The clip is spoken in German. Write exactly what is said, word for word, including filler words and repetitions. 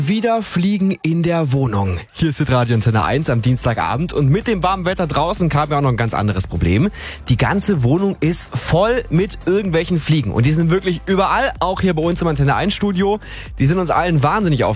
Wieder Fliegen in der Wohnung. Hier ist Radio Antenne eins am Dienstagabend und mit dem warmen Wetter draußen kam ja auch noch ein ganz anderes Problem. Die ganze Wohnung ist voll mit irgendwelchen Fliegen und die sind wirklich überall, auch hier bei uns im Antenne eins Studio. Die sind uns allen wahnsinnig auf